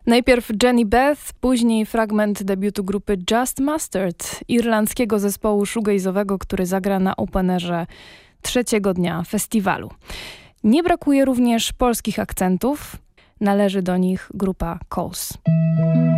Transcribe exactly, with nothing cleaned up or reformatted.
Najpierw Jenny Beth, później fragment debiutu grupy Just Mustard, irlandzkiego zespołu shoegazowego, który zagra na openerze trzeciego dnia festiwalu. Nie brakuje również polskich akcentów, należy do nich grupa Coles.